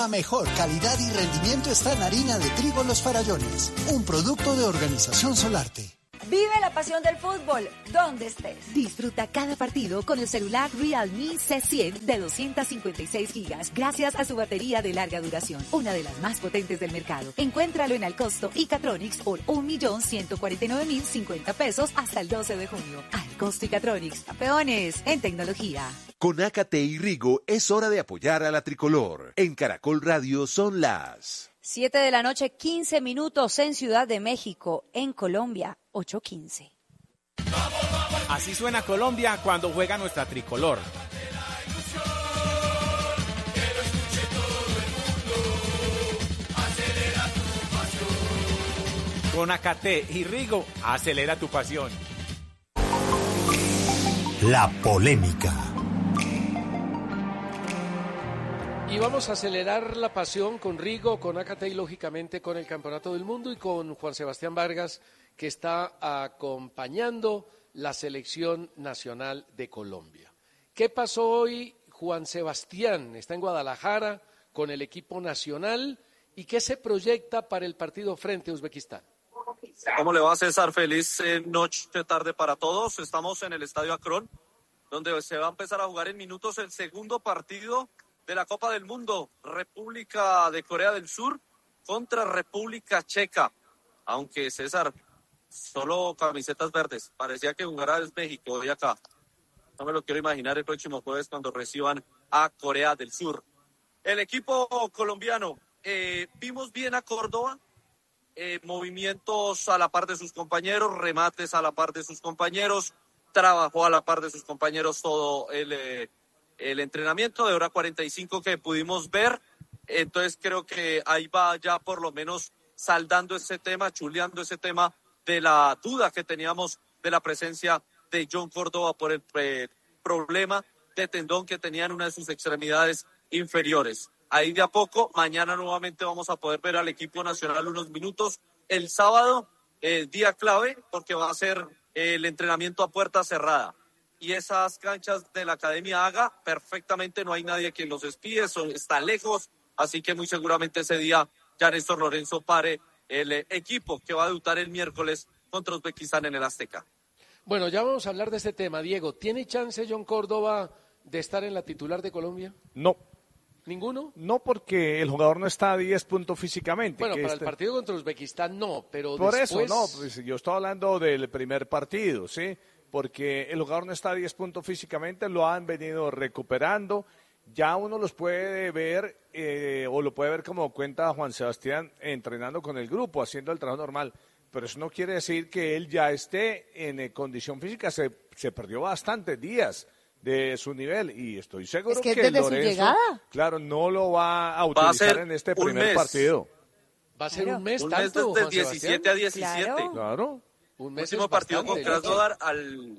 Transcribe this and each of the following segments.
La mejor calidad y rendimiento está en harina de trigo Los Farallones, un producto de Organización Solarte. Vive la pasión del fútbol, donde estés. Disfruta cada partido con el celular Realme C100 de 256 gigas, gracias a su batería de larga duración, una de las más potentes del mercado. Encuéntralo en Alcosto y Catronics por 1.149.050 pesos hasta el 12 de junio. Alcosto y Catronics, campeones en tecnología. Con Ácate y Rigo es hora de apoyar a la tricolor. En Caracol Radio son las 7 de la noche, 15 minutos en Ciudad de México, en Colombia, 8:15. Así suena Colombia cuando juega nuestra tricolor. Con Ácate y Rigo, acelera tu pasión. La polémica. Y vamos a acelerar la pasión con Rigo, con Ácate y lógicamente con el Campeonato del Mundo y con Juan Sebastián Vargas, que está acompañando la selección nacional de Colombia. ¿Qué pasó hoy? Juan Sebastián está en Guadalajara con el equipo nacional y ¿qué se proyecta para el partido frente a Uzbekistán? ¿Cómo le va, César? Feliz noche, tarde para todos. Estamos en el Estadio Akron, donde se va a empezar a jugar en minutos el segundo partido de la Copa del Mundo, República de Corea del Sur contra República Checa. Aunque, César, solo camisetas verdes. Parecía que jugará desde México hoy acá. No me lo quiero imaginar el próximo jueves cuando reciban a Corea del Sur. El equipo colombiano, vimos bien a Córdoba, movimientos a la par de sus compañeros, remates a la par de sus compañeros, trabajó a la par de sus compañeros todo el entrenamiento de hora 45 que pudimos ver. Entonces creo que ahí va ya por lo menos saldando ese tema, chuleando ese tema de la duda que teníamos de la presencia de John Córdoba por el problema de tendón que tenía en una de sus extremidades inferiores. Ahí de a poco, mañana nuevamente vamos a poder ver al equipo nacional unos minutos. El sábado, día clave, porque va a ser el entrenamiento a puerta cerrada. Y esas canchas de la Academia Haga, perfectamente no hay nadie que los espíe, está lejos, así que muy seguramente ese día ya Néstor Lorenzo pare el equipo que va a debutar el miércoles contra Uzbekistán en el Azteca. Bueno, ya vamos a hablar de este tema. Diego, ¿tiene chance John Córdoba de estar en la titular de Colombia? No. ¿Ninguno? No, porque el jugador no está a 10 puntos físicamente. Bueno, para el partido contra Uzbekistán no, pero por después... eso, no, pues yo estoy hablando del primer partido, ¿sí? Porque el jugador no está a 10 puntos físicamente, lo han venido recuperando. Ya uno los puede ver, o lo puede ver como cuenta Juan Sebastián, entrenando con el grupo, haciendo el trabajo normal. Pero eso no quiere decir que él ya esté en condición física. Se perdió bastantes días de su nivel y estoy seguro es que que desde Lorenzo, su llegada, claro, no lo va a utilizar en este primer partido. Va a ser un mes, un mes tanto, desde Juan 17 Sebastián. a 17. Claro. Un mes Último partido con Krasnodar al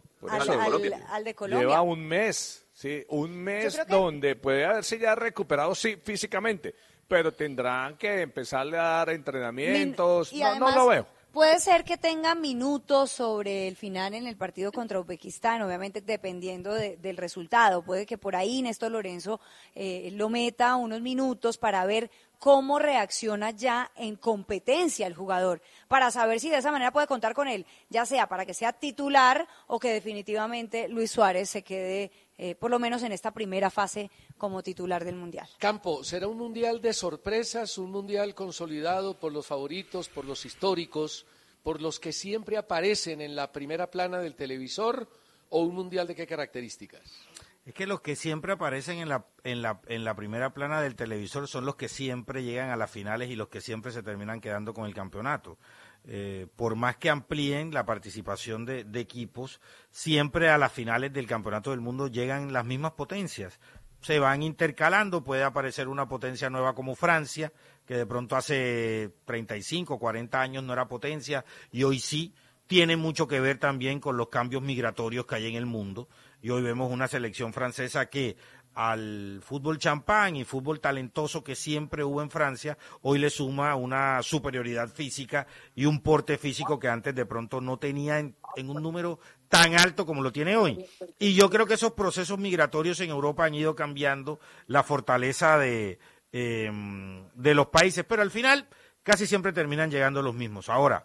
de Colombia. Lleva un mes, sí, un mes donde puede haberse ya recuperado físicamente, pero tendrán que empezarle a dar entrenamientos. Y además, no lo veo. Puede ser que tenga minutos sobre el final en el partido contra Uzbekistán, obviamente dependiendo del resultado. Puede que por ahí Néstor Lorenzo lo meta unos minutos para ver cómo reacciona ya en competencia el jugador, para saber si de esa manera puede contar con él, ya sea para que sea titular o que definitivamente Luis Suárez se quede por lo menos en esta primera fase como titular del Mundial. Campo, ¿será un Mundial de sorpresas, un Mundial consolidado por los favoritos, por los históricos, por los que siempre aparecen en la primera plana del televisor, o un Mundial de qué características? Es que los que siempre aparecen en la primera plana del televisor son los que siempre llegan a las finales y los que siempre se terminan quedando con el campeonato. Por más que amplíen la participación de equipos, siempre a las finales del Campeonato del Mundo llegan las mismas potencias. Se van intercalando, puede aparecer una potencia nueva como Francia, que de pronto hace 35, 40 años no era potencia y hoy sí. Tiene mucho que ver también con los cambios migratorios que hay en el mundo. Y hoy vemos una selección francesa que al fútbol champán y fútbol talentoso que siempre hubo en Francia, hoy le suma una superioridad física y un porte físico que antes de pronto no tenía en un número tan alto como lo tiene hoy. Y yo creo que esos procesos migratorios en Europa han ido cambiando la fortaleza de de los países, pero al final casi siempre terminan llegando los mismos. Ahora,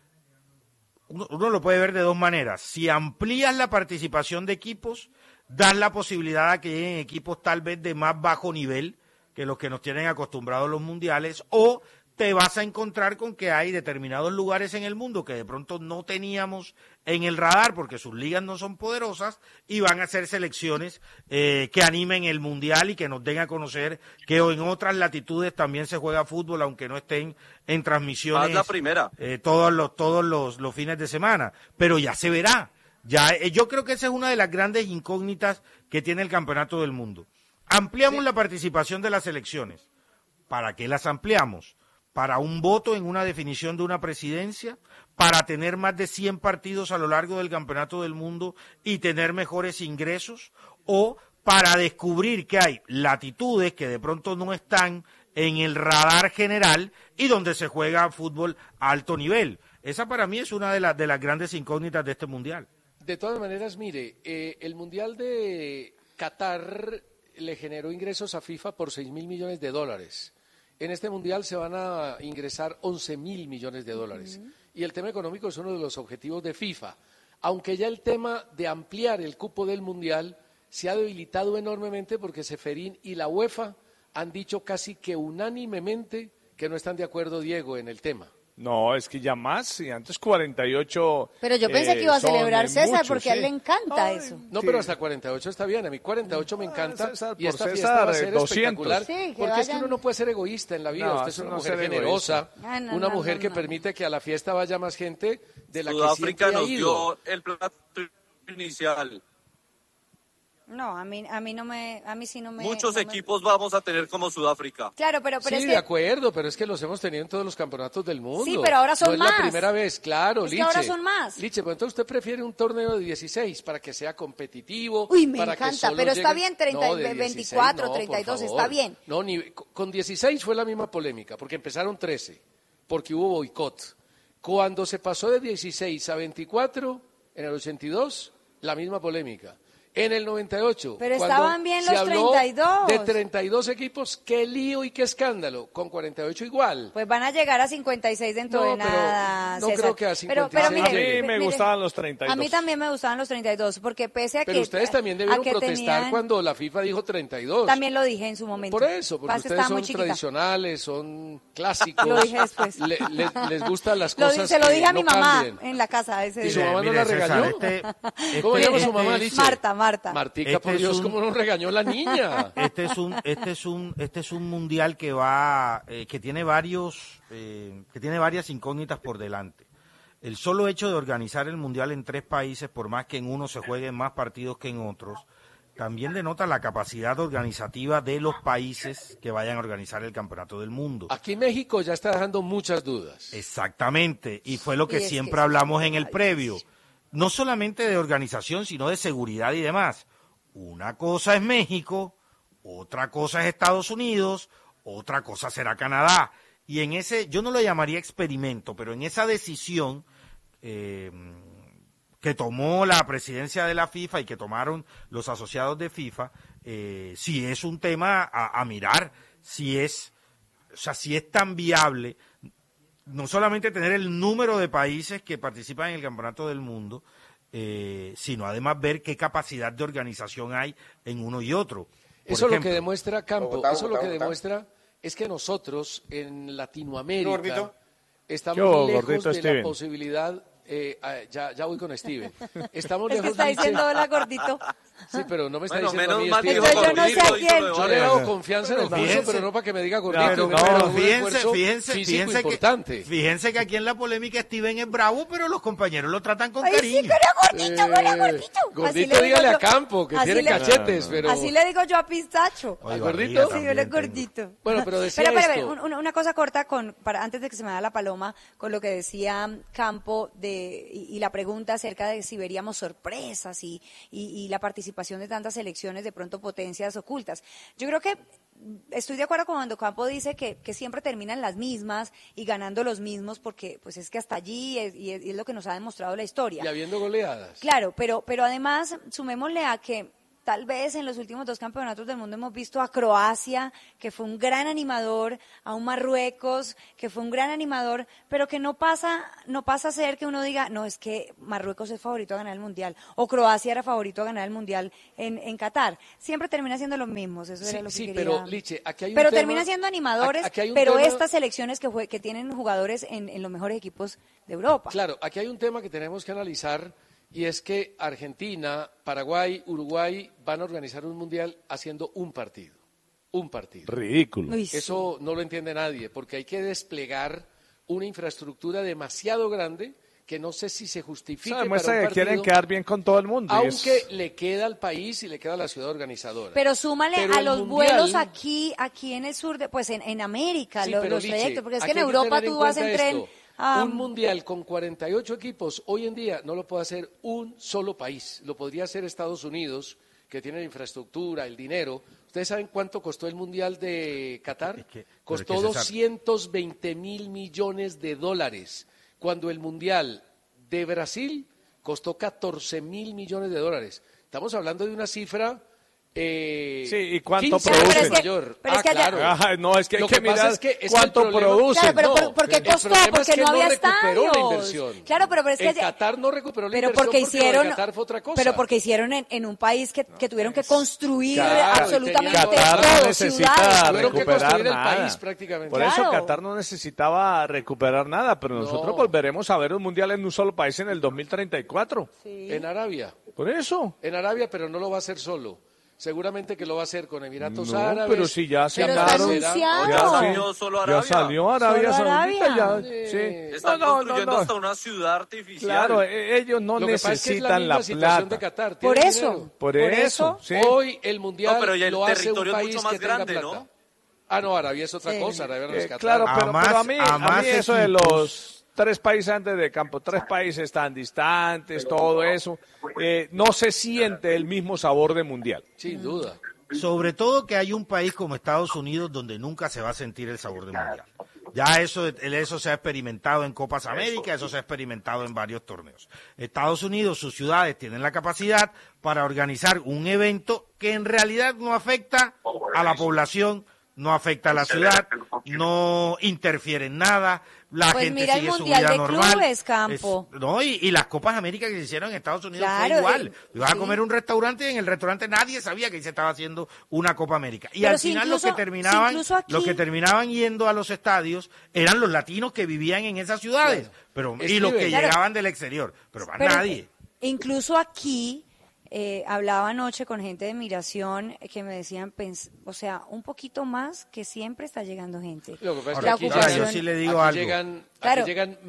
uno lo puede ver de dos maneras. Si amplías la participación de equipos, das la posibilidad a que lleguen equipos tal vez de más bajo nivel que los que nos tienen acostumbrados los mundiales, o te vas a encontrar con que hay determinados lugares en el mundo que de pronto no teníamos en el radar porque sus ligas no son poderosas y van a hacer selecciones que animen el mundial y que nos den a conocer que en otras latitudes también se juega fútbol, aunque no estén en transmisiones la primera. todos los fines de semana, pero ya se verá. Yo creo que esa es una de las grandes incógnitas que tiene el Campeonato del Mundo. Ampliamos la participación de las selecciones. ¿Para qué las ampliamos? ¿Para un voto en una definición de una presidencia? ¿Para tener más de 100 partidos a lo largo del Campeonato del Mundo y tener mejores ingresos? ¿O para descubrir que hay latitudes que de pronto no están en el radar general y donde se juega fútbol a alto nivel? Esa para mí es una de las grandes incógnitas de este Mundial. De todas maneras, mire, el Mundial de Qatar le generó ingresos a FIFA por $6.000 millones. En este Mundial se van a ingresar $11.000 millones. Y el tema económico es uno de los objetivos de FIFA. Aunque ya el tema de ampliar el cupo del Mundial se ha debilitado enormemente porque Ceferín y la UEFA han dicho casi que unánimemente que no están de acuerdo, Diego, en el tema. No, es que ya más, y antes 48. Pero yo pensé que iba a celebrar César muchos, porque a él le encanta eso. No, sí. Pero hasta 48 está bien, a mí 48 me encanta, César, y esta por fiesta César, va a ser 200. espectacular, Sí, porque es que uno no puede ser egoísta en la vida, No, usted es eso una no mujer ser generosa, egoísta. una mujer que permite que a la fiesta vaya más gente de la que Sudáfrica siempre ha nos ido. dio el plato inicial. No, a mí sí no me. Muchos no me- equipos vamos a tener como Sudáfrica. Claro, pero Sí, es de que acuerdo, pero es que los hemos tenido en todos los campeonatos del mundo. Sí, pero ahora son no es más. la primera vez, claro, Es que Liche. ahora son más. Liche, pues entonces usted prefiere un torneo de 16 para que sea competitivo. Uy, me para que encanta, solo pero está lleguen- bien 30, No, de 24, por 32, favor. está bien. No, con 16 fue la misma polémica, porque empezaron 13, porque hubo boicot. Cuando se pasó de 16 a 24, en el 82, la misma polémica. En el 98, Pero cuando estaban bien se los habló 32. de 32 equipos, qué lío y qué escándalo. Con 48 igual. Pues van a llegar a 56 dentro No, de pero nada. no César. creo que a Pero 56 mire, a mí me mire, gustaban los 32. A mí también me gustaban los 32, porque pese a Pero que. ustedes también a debieron que protestar tenían- cuando la FIFA dijo 32. También lo dije en su momento. Por eso, porque Pasa, ustedes estaba son muy chiquita. tradicionales, son clásicos. Lo dije después. Les gustan las Lo cosas se lo que dije a mi no mamá cambien. en la casa ese ¿Y su día. mamá no Mire, la César, regañó? ¿Cómo se llama su mamá, Liche? Marta. Martica, Este por es Dios, un- ¿cómo nos regañó la niña? Este es un mundial que va que tiene varias incógnitas por delante. El solo hecho de organizar el mundial en 3 países, por más que en uno se jueguen más partidos que en otros, también denota la capacidad organizativa de los países que vayan a organizar el Campeonato del Mundo. Aquí México ya está dejando muchas dudas. Exactamente, y fue lo que Y es siempre que hablamos en el previo, no solamente de organización, sino de seguridad y demás. Una cosa es México, otra cosa es Estados Unidos, otra cosa será Canadá. Y en ese, yo no lo llamaría experimento, pero en esa decisión que tomó la presidencia de la FIFA y que tomaron los asociados de FIFA, si es un tema a mirar, si es tan viable, no solamente tener el número de países que participan en el Campeonato del Mundo, sino además ver qué capacidad de organización hay en uno y otro. Por Eso ejemplo, lo que demuestra, Campo, Bogotá, eso lo que Bogotá. demuestra es que nosotros en Latinoamérica Gordito. estamos ¿Qué hubo, lejos gordito de la Steven? posibilidad. Ya voy con Steven. Estamos Es que lejos, está Liche. diciendo hola gordito. Sí, pero no me está Bueno, diciendo a menos mí, mal Steven. dijo Entonces yo no sé a gordito, quién. hijo de Yo le he Vaya. dado confianza en el curso, Fíjense. pero no para que me diga gordito. Pero y me haga un fíjense esfuerzo físico importante. fíjense que aquí en la polémica Steven es bravo, pero los compañeros lo tratan con Ay, sí, cariño. que era gordito, que era gordito. Así Gordito, le digo dígale a yo. Campo, que Así tiene le- cachetes, pero... Así le digo yo a Pistacho. Oye, ¿Gordito? barriga Sí, también él es tengo. gordito. Bueno, pero decía Espera, esto. una cosa corta antes de que se me da la paloma, con lo que decía Campo y la pregunta acerca de si veríamos sorpresas y la participación de tantas selecciones, de pronto potencias ocultas. Yo creo que estoy de acuerdo con cuando Campo dice que siempre terminan las mismas y ganando los mismos, porque pues es que hasta allí es lo que nos ha demostrado la historia. Y habiendo goleadas. Claro, pero además sumémosle a que tal vez en los últimos 2 campeonatos del mundo hemos visto a Croacia, que fue un gran animador, a un Marruecos, que fue un gran animador, pero que no pasa a ser que uno diga, no, es que Marruecos es favorito a ganar el Mundial, o Croacia era favorito a ganar el Mundial en Qatar. Siempre termina siendo los mismos, eso era lo que quería. Pero, Liche, aquí hay un pero tema, termina siendo animadores, pero estas selecciones que tienen jugadores en los mejores equipos de Europa. Claro, aquí hay un tema que tenemos que analizar, y es que Argentina, Paraguay, Uruguay van a organizar un Mundial haciendo un partido. Un partido. Ridículo. Uy, sí. Eso no lo entiende nadie, porque hay que desplegar una infraestructura demasiado grande que no sé si se justifique para un Demuestra que partido, quieren quedar bien con todo el mundo. aunque le queda al país y le queda a la ciudad organizadora. Pero súmale Pero a el los Mundial- vuelos aquí en el sur, pues en América, Sí, los pero, Liche, trayectos, porque es que aquí en hay que Europa tener tú vas en cuenta tren. esto. Un mundial con 48 equipos hoy en día no lo puede hacer un solo país. Lo podría hacer Estados Unidos, que tiene la infraestructura, el dinero. ¿Ustedes saben cuánto costó el mundial de Qatar? Costó pero es que 220.000 millones de dólares, cuando el mundial de Brasil costó 14.000 millones de dólares. Estamos hablando de una cifra. Sí, ¿y cuánto 15 producen? veces mayor. pero es que allá- claro. No, es que hay Lo que pasa mirar es que es cuánto el problema- producen. Claro, pero ¿por qué el costó? problema es Porque que no había recuperó la estadios. inversión. Claro, pero es que en Qatar no recuperó la pero inversión porque lo de hicieron, Qatar fue otra cosa. pero porque hicieron en un país que tuvieron que construir Claro, absolutamente y tenían- Qatar no todo, necesita ciudades. Tuvieron que recuperar construir el nada. país prácticamente. Por eso Claro. Qatar no necesitaba recuperar nada, pero nosotros No. volveremos a ver un mundial en un solo país en el 2034. En Arabia. Por eso. En Arabia, pero no lo va a hacer solo. Seguramente que lo va a hacer con Emiratos No, Árabes. pero si ya se Pero está hablaron. anunciado. Ya No. salió solo Arabia. Ya salió Arabia Solo Saudita, Arabia. ya. Sí. Están construyendo hasta una ciudad artificial. Claro, ellos no Lo que pasa es que es la necesitan misma la situación plata. de Qatar. Por tienen eso. dinero. Por eso, sí. Hoy el mundial No, pero ya el lo hace un territorio es país mucho más que tenga grande, plata. ¿no? Ah, no, Arabia es otra Sí. cosa. Arabia no es Qatar. Claro, A pero más- a mí a más eso de equipos. los 3 países antes de campo, 3 países tan distantes, todo eso, no se siente el mismo sabor de mundial. Sin duda. Sobre todo que hay un país como Estados Unidos donde nunca se va a sentir el sabor del mundial. Ya eso se ha experimentado en Copas América, eso se ha experimentado en varios torneos. Estados Unidos, sus ciudades tienen la capacidad para organizar un evento que en realidad no afecta a la población, no afecta a la ciudad, no interfiere en nada, la Pues gente mira el sigue su Mundial vida de normal. Clubes, Campo. Y las Copas América que se hicieron en Estados Unidos Claro, fue igual. Ibas a sí. comer en un restaurante y en el restaurante nadie sabía que se estaba haciendo una Copa América. Y Pero al si final incluso- los si que aquí- terminaban yendo a los estadios eran los latinos que vivían en esas ciudades, pero y los que Claro. llegaban del exterior, pero más Pero, nadie. Incluso aquí hablaba anoche con gente de Migración que me decían, o sea, un poquito más que siempre está llegando gente. Lo que pasa es que La aquí ocupación- Ahora, yo sí le digo aquí algo. Claro.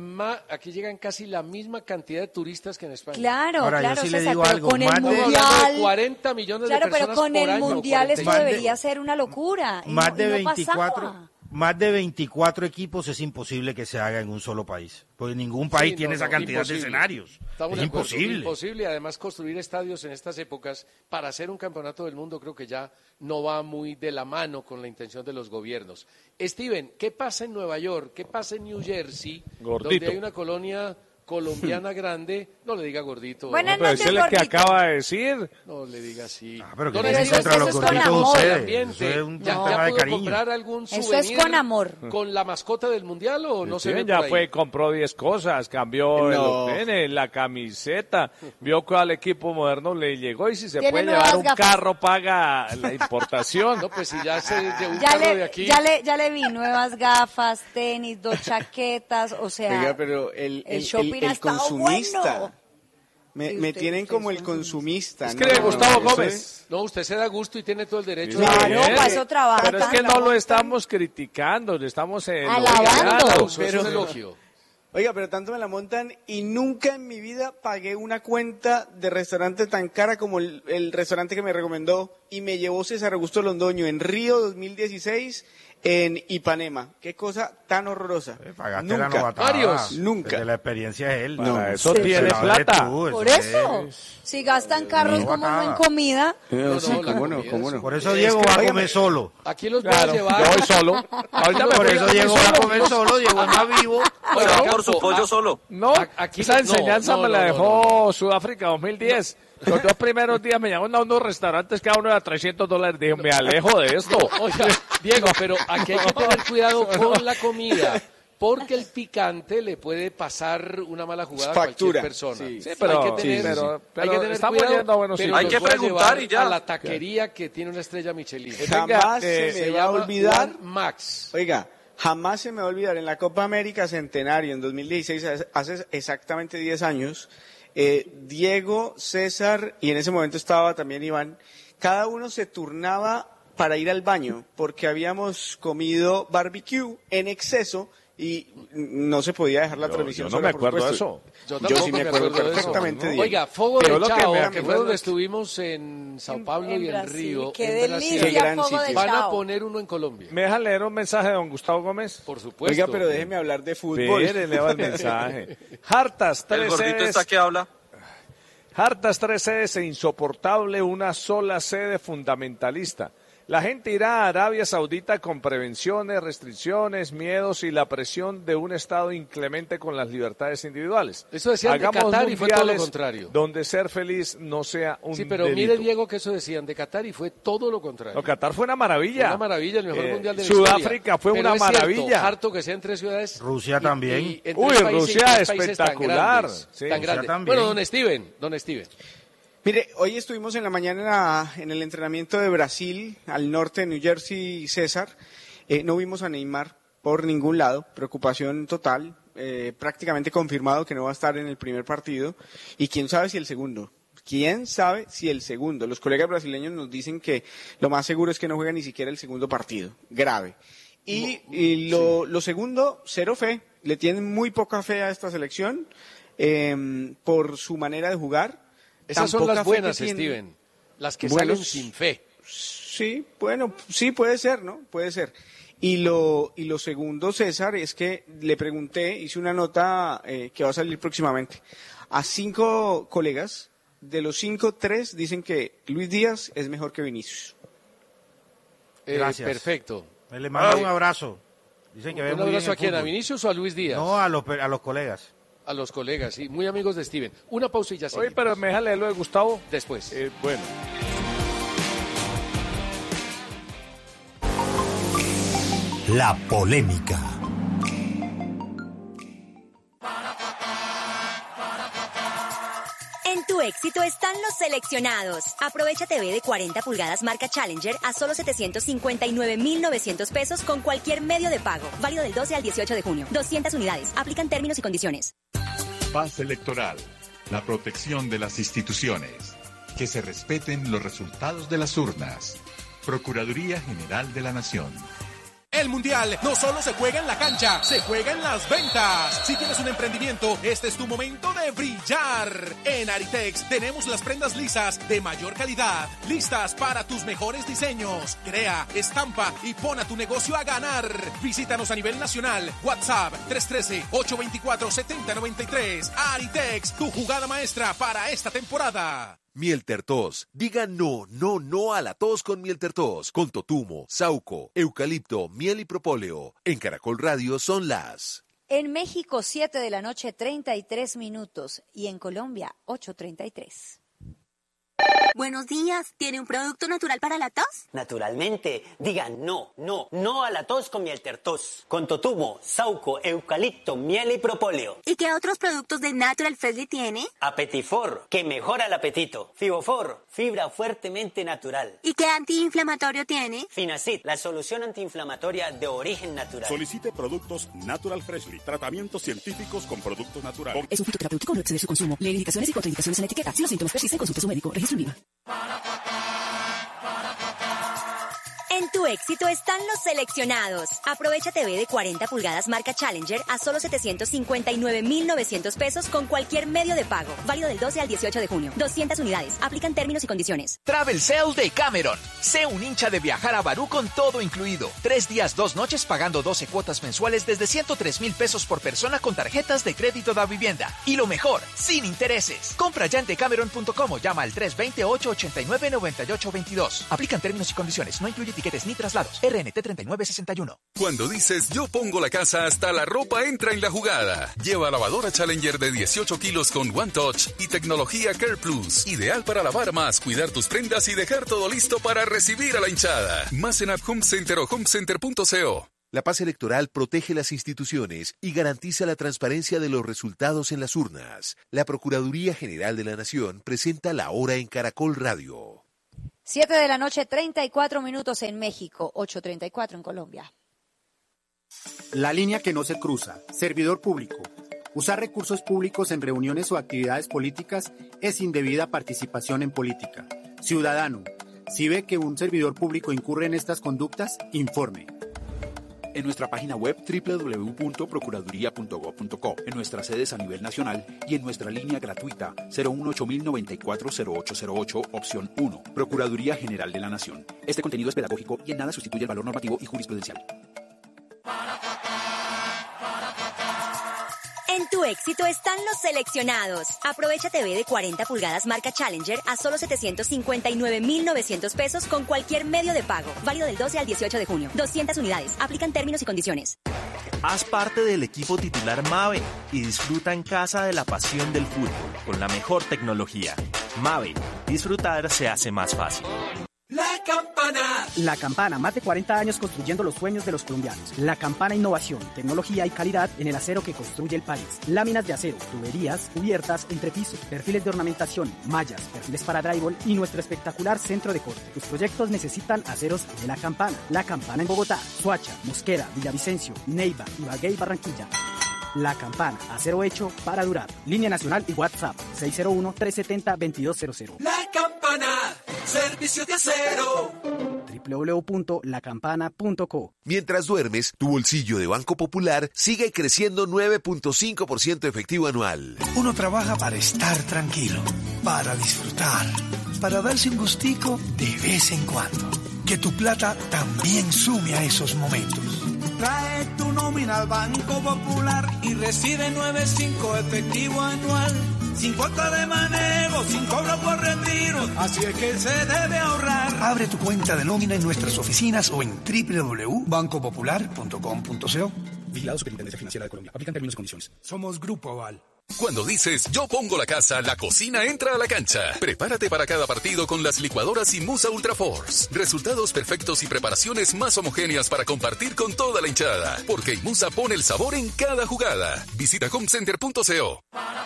aquí llegan casi la misma cantidad de turistas que en España. Claro, Ahora, yo claro, sí le César, digo pero algo, con el más de- Estamos hablando de Mundial... 40 millones Claro, de pero personas con por el año, Mundial esto 45. debería ser una locura. Y Más no- de y no 24 pasaba. más de 24 equipos es imposible que se haga en un solo país, porque ningún país Sí, tiene no, esa no, cantidad imposible. de escenarios. Estamos Es de acuerdo, imposible. Imposible, además construir estadios en estas épocas para hacer un campeonato del mundo creo que ya no va muy de la mano con la intención de los gobiernos. Steven, ¿qué pasa en Nueva York? ¿Qué pasa en New Jersey? Gordito. Donde hay una colonia colombiana grande, no le diga gordito. Buenas Pero noches, ese es el que gordito. acaba de decir. No le diga así. Pero que No no le es diga contra así, los eso es gorditos con de amor, ustedes. ambiente. Eso es un ¿Ya tema de pudo cariño. comprar algún Eso es souvenir con amor. con la mascota del mundial o no se ve Ya por ahí? fue, compró 10 cosas, cambió la camiseta, vio cuál equipo moderno le llegó y si se Tiene puede nuevas llevar un gafas. carro paga la importación. No, pues si ya se llevó un Ya carro de le, aquí. ya le vi nuevas gafas, tenis, 2 chaquetas, o sea, Oiga, pero el shopping ha estado consumista. bueno. Me Sí, usted- tienen usted como es el un consumista. Es que de Gustavo eso Gómez. es- No, usted se da gusto y tiene todo el derecho. Claro, Bien. para eso trabaja Pero es que tanto. no lo estamos criticando, le estamos Alabando. elogiando. Eso es un elogio. Oiga, pero tanto me la montan y nunca en mi vida pagué una cuenta de restaurante tan cara como el restaurante que me recomendó y me llevó César Augusto Londoño en Río 2016 en Ipanema. Qué cosa tan horrorosa. Pagaste la Nunca. novatada. Varios. Nunca. Porque la experiencia es él. Para eso Sí. tiene Pero no eres plata. tú, Por es- eso, si gastan carros no como no en acaba. comida, No, Sí, no, la cómo no, comida cómo es- no. Por eso Diego va a óigame, comer solo. Aquí los Claro, voy a yo llevar. voy solo. Ahorita me Por voy eso a- Diego va a comer solo, Diego es más vivo. Se va por su pollo solo. No, Aquí esa no, enseñanza no, me la no, dejó Sudáfrica 2010. Los 2 primeros días me llaman a unos restaurantes cada uno de $300. Dije, me alejo de esto. Oiga, Diego, pero aquí hay que tener cuidado con la comida. Porque el picante le puede pasar una mala jugada a cualquier persona. Sí, pero hay que tener estamos cuidado, yendo a buenos pero sitios. Hay que preguntar y ya. A la taquería que tiene una estrella Michelin. Jamás se me va a olvidar. Max. Oiga, jamás se me va a olvidar. En la Copa América Centenario, en 2016, hace exactamente 10 años, Diego, César, y en ese momento estaba también Iván, cada uno se turnaba para ir al baño, porque habíamos comido barbecue en exceso, y no se podía dejar la transmisión. Yo no me acuerdo de eso. Yo sí me acuerdo perfectamente. ¿No? Oiga, Fogo de Chao, que fue donde estuvimos en Sao Paulo y en Río. Qué delicia, Fogo de Chao. Van a poner uno en Colombia. ¿Me dejan leer un mensaje de don Gustavo Gómez? Por supuesto. Oiga, pero déjeme hablar de fútbol. Leo el mensaje. Hartas, 3 El gordito sedes. está que habla. Hartas 3 sedes e insoportable una sola sede fundamentalista. La gente irá a Arabia Saudita con prevenciones, restricciones, miedos y la presión de un Estado inclemente con las libertades individuales. Eso decían de Qatar y fue todo lo contrario. Donde ser feliz no sea un Sí, pero delito. mire, Diego, que eso decían de Qatar y fue todo lo contrario. No, Qatar fue una maravilla. Una maravilla, el mejor mundial de la Sudáfrica historia. fue Pero una es cierto, maravilla. harto que sea en 3 ciudades. Rusia también. Uy, Rusia espectacular. Sí, Rusia tan grandes. también. Bueno, don Steven. Mire, hoy estuvimos en la mañana en el entrenamiento de Brasil, al norte de New Jersey, César. No vimos a Neymar por ningún lado, preocupación total, prácticamente confirmado que no va a estar en el primer partido. Y quién sabe si el segundo. Los colegas brasileños nos dicen que lo más seguro es que no juegue ni siquiera el segundo partido. Grave. Y lo segundo, cero fe. Le tienen muy poca fe a esta selección por su manera de jugar. Esas son las buenas, Steven. Las que salen sin fe. Sí, bueno, sí puede ser, ¿no? Puede ser. Y lo segundo, César, es que le pregunté, hice una nota que va a salir próximamente, a 5 colegas. De los 5, 3 dicen que Luis Díaz es mejor que Vinicius. Gracias. Perfecto. Me le mando un abrazo. Dicen que ve ¿Un muy bien abrazo el a quién? ¿A fútbol. Vinicius o a Luis Díaz? No, a los colegas. A los colegas, sí. Muy amigos de Steven. Una pausa y ya Oye, seguimos. pero me deja leerlo de Gustavo. Después. Bueno. La polémica. En tu éxito están los seleccionados. Aprovecha TV de 40 pulgadas marca Challenger a solo 759,900 pesos con cualquier medio de pago. Válido del 12 al 18 de junio. 200 unidades. Aplican términos y condiciones. Paz electoral. La protección de las instituciones. Que se respeten los resultados de las urnas. Procuraduría General de la Nación. El Mundial no solo se juega en la cancha, se juega en las ventas. Si tienes un emprendimiento, este es tu momento de brillar. En Aritex tenemos las prendas lisas de mayor calidad, listas para tus mejores diseños. Crea, estampa y pon a tu negocio a ganar. Visítanos a nivel nacional. WhatsApp 313-824-7093. Aritex, tu jugada maestra para esta temporada. Miel Tertos. Diga no a la tos con Miel Tertos. Con totumo, sauco, eucalipto, miel y propóleo. En Caracol Radio son las... En México, 7 de la noche, 33 minutos. Y en Colombia, 8:33. Buenos días. ¿Tiene un producto natural para la tos? Naturalmente. Diga no a la tos con Miel Tertos. Con totumo, sauco, eucalipto, miel y propóleo. ¿Y qué otros productos de Natural Freshly tiene? Apetifor, que mejora el apetito. Fibofor, fibra fuertemente natural. ¿Y qué antiinflamatorio tiene? Finacid, la solución antiinflamatoria de origen natural. Solicite productos Natural Freshly. Tratamientos científicos con productos naturales. Es un fitoterapéutico, no exceder su consumo. Lee indicaciones y contraindicaciones en la etiqueta. Si los síntomas persisten, consulte a su médico. Registro INVIMA. En tu éxito están los seleccionados. Aprovecha TV de 40 pulgadas marca Challenger a solo 759,900 pesos con cualquier medio de pago. Válido del 12 al 18 de junio. 200 unidades. Aplican términos y condiciones. Travel Sale de Cameron. Sé un hincha de viajar a Barú con todo incluido. 3 días, 2 noches pagando 12 cuotas mensuales desde 103,000 pesos por persona con tarjetas de crédito da vivienda. Y lo mejor, sin intereses. Compra ya en decameron.com o llama al 320-889-9822. Aplican términos y condiciones. No incluye tiquetes ni traslados. RNT 3961. Cuando dices yo pongo la casa, hasta la ropa entra en la jugada. Lleva lavadora Challenger de 18 kilos con One Touch y tecnología Care Plus. Ideal para lavar más, cuidar tus prendas y dejar todo listo para recibir a la hinchada. Más en App Home Center o homecenter.co. La paz electoral protege las instituciones y garantiza la transparencia de los resultados en las urnas. La Procuraduría General de la Nación presenta La Hora en Caracol Radio. 7 de la noche, 34 minutos en México, 8:34 en Colombia. La línea que no se cruza. Servidor público. Usar recursos públicos en reuniones o actividades políticas es indebida participación en política. Ciudadano, si ve que un servidor público incurre en estas conductas, informe. En nuestra página web www.procuraduría.gov.co, en nuestras sedes a nivel nacional y en nuestra línea gratuita 018-094-0808, opción 1. Procuraduría General de la Nación. Este contenido es pedagógico y en nada sustituye el valor normativo y jurisprudencial. En tu éxito están los seleccionados. Aprovecha TV de 40 pulgadas marca Challenger a solo 759,900 pesos con cualquier medio de pago. Válido del 12 al 18 de junio. 200 unidades. Aplican términos y condiciones. Haz parte del equipo titular Mave y disfruta en casa de la pasión del fútbol con la mejor tecnología. Mave. Disfrutar se hace más fácil. La Campana. La Campana, más de 40 años construyendo los sueños de los colombianos. La Campana, innovación, tecnología y calidad en el acero que construye el país. Láminas de acero, tuberías, cubiertas, entrepiso, perfiles de ornamentación, mallas, perfiles para drywall y nuestro espectacular centro de corte. Tus proyectos necesitan aceros de La Campana. La Campana en Bogotá, Soacha, Mosquera, Villavicencio, Neiva, Ibagué y Barranquilla. La Campana, acero hecho para durar. Línea nacional y WhatsApp 601-370-2200. La Campana, servicio de acero. www.lacampana.co. Mientras duermes, tu bolsillo de Banco Popular sigue creciendo 9.5% efectivo anual. Uno trabaja para estar tranquilo, para disfrutar, para darse un gustico de vez en cuando. Que tu plata también sume a esos momentos. Trae tu nómina al Banco Popular y recibe 9.5 efectivo anual. Sin cuota de manejo, sin cobro por retiro. Así es que se debe ahorrar. Abre tu cuenta de nómina en nuestras oficinas o en www.bancopopular.com.co. Vigilado Superintendencia Financiera de Colombia. Aplican términos y condiciones. Somos Grupo Aval. Cuando dices yo pongo la casa, la cocina entra a la cancha. Prepárate para cada partido con las licuadoras Inmusa Ultra Force. Resultados perfectos y preparaciones más homogéneas para compartir con toda la hinchada. Porque Inmusa pone el sabor en cada jugada. Visita homecenter.co.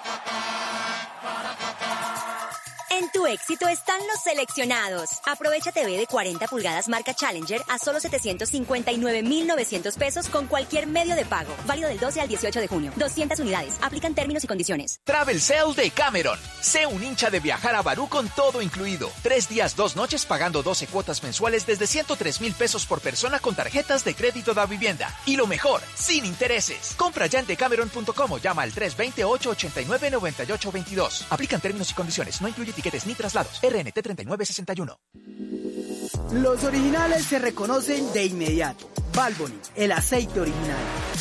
En tu éxito están los seleccionados. Aprovecha TV de 40 pulgadas marca Challenger a solo 759,900 pesos con cualquier medio de pago. Válido del 12 al 18 de junio. 200 unidades. Aplican términos y condiciones. Travel Sale de Cameron. Sé un hincha de viajar a Barú con todo incluido. 3 días, 2 noches pagando 12 cuotas mensuales desde 103,000 pesos por persona con tarjetas de crédito da vivienda. Y lo mejor, sin intereses. Compra ya en decameron.com o llama al 320-889-9822. Aplican términos y condiciones. No incluye tiquetes ni traslados. RNT 3961. Los originales se reconocen de inmediato. Valvoline, el aceite original.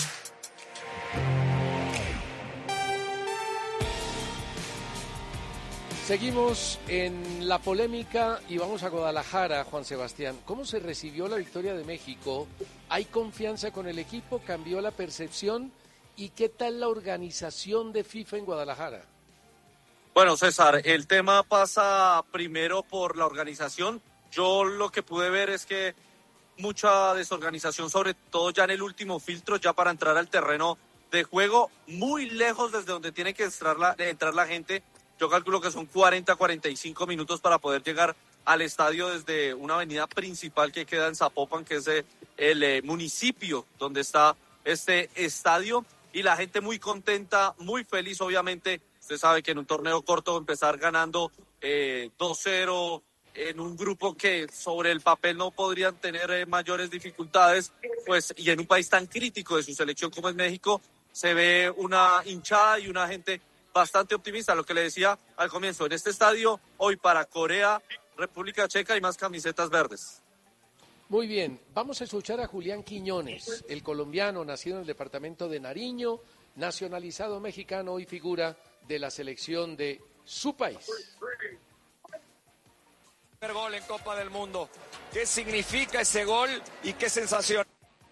Seguimos en la polémica y vamos a Guadalajara, Juan Sebastián. ¿Cómo se recibió la victoria de México? ¿Hay confianza con el equipo? ¿Cambió la percepción? ¿Y qué tal la organización de FIFA en Guadalajara? Bueno, César, el tema pasa primero por la organización. Yo lo que pude ver es que mucha desorganización, sobre todo ya en el último filtro, ya para entrar al terreno de juego, muy lejos desde donde tiene que entrar la gente. Yo calculo que son 40-45 minutos para poder llegar al estadio desde una avenida principal que queda en Zapopan, que es el municipio donde está este estadio. Y la gente muy contenta, muy feliz, obviamente. Usted sabe que en un torneo corto empezar ganando 2-0 en un grupo que sobre el papel no podrían tener mayores dificultades, pues, y en un país tan crítico de su selección como es México, se ve una hinchada y una gente bastante optimista. Lo que le decía al comienzo, en este estadio, hoy para Corea, República Checa y más camisetas verdes. Muy bien, vamos a escuchar a Julián Quiñones, el colombiano nacido en el departamento de Nariño, nacionalizado mexicano y figura de la selección de su país. Primer gol en Copa del Mundo. ¿Qué significa ese gol y qué sensación?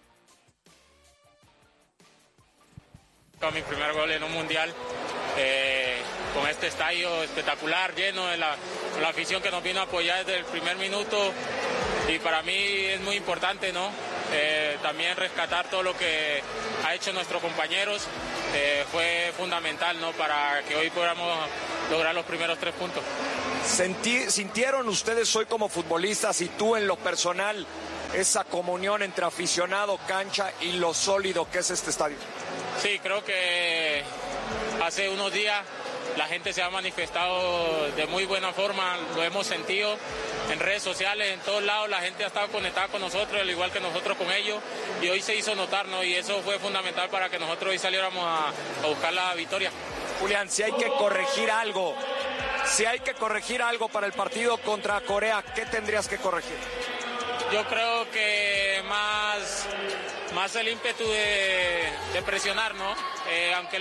Mi primer gol en un mundial, con este estadio espectacular, lleno de la afición que nos vino a apoyar desde el primer minuto, y para mí es muy importante, ¿no? También rescatar todo lo que ha hecho nuestros compañeros, fue fundamental, ¿no? Para que hoy podamos lograr los primeros 3 puntos. ¿Sintieron ustedes hoy como futbolistas y tú en lo personal esa comunión entre aficionado, cancha y lo sólido que es este estadio? Sí, creo que hace unos días la gente se ha manifestado de muy buena forma, lo hemos sentido en redes sociales, en todos lados, la gente ha estado conectada con nosotros, al igual que nosotros con ellos, y hoy se hizo notar, ¿no? Y eso fue fundamental para que nosotros hoy saliéramos a buscar la victoria. Julián, si hay que corregir algo para el partido contra Corea, ¿qué tendrías que corregir? Yo creo que más el ímpetu de presionar, ¿no? Aunque